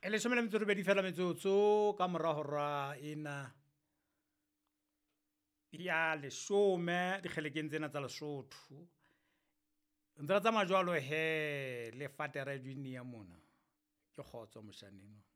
e lesome le metso e robedi fela metsotso ka morago ra ena ya lesome dikgelekeng tsena tsa Lesotho ntse ra tsamaya jwalo he le fatera jwini ya mona ke kgotso moshaneno